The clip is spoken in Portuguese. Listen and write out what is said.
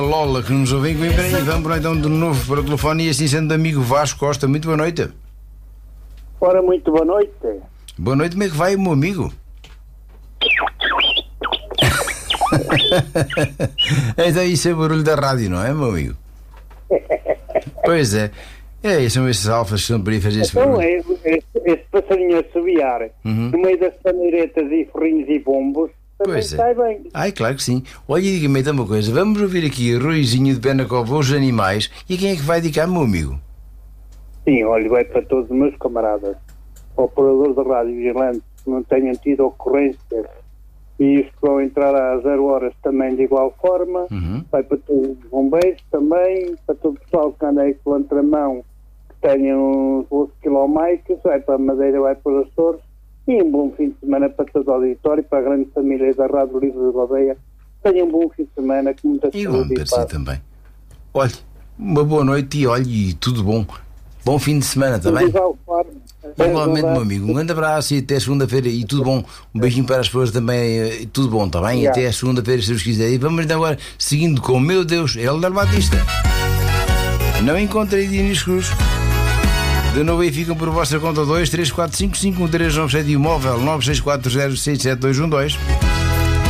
Lola que nos ouvem, vem para aí. Vamos lá então de novo para o telefone e assim sendo amigo Vasco Costa. Muito boa noite. Ora, muito boa noite. Boa noite, como é que vai, meu amigo? Então isso é barulho da rádio, não é, meu amigo? Pois é. São esses alfas que são para ir fazer esse então, barulho. esse passarinho a subiar no meio das paneiretas e ferrinhos e bombos também Pois é. sai bem. Ai, claro que sim. Olha, diga-me então uma coisa. Vamos ouvir aqui Ruizinho de Penacova, os animais. E quem é que vai dedicar, meu amigo? Sim, olha, vai para todos os meus camaradas, operadores da rádio vigilante, que não tenham tido ocorrências, e os que vão entrar às 0 horas também de igual forma. Vai para todos os bombeiros também, para todo o pessoal que anda aí com a contramão, que tenham 12 quilométricos, vai para a Madeira, vai para os Açores, e um bom fim de semana para todo o auditório, para a grande família da Rádio Livre de Gouveia. Tenham um bom fim de semana, com muita saúde e paz. Também. Olha, uma boa noite e olhe, e tudo bom. Bom fim de semana, está bem? Igualmente, meu amigo. Um grande abraço e até segunda-feira. E tudo bom. Um beijinho para as pessoas também. Tudo bom, está bem? Até a segunda-feira, se Deus quiser. E vamos então agora, seguindo com Meu Deus, Helder Batista. Não encontrei Diniz Cruz. De novo aí ficam por vossa conta 2 3 4 5 5 1 3 9 7 e o móvel 964067212.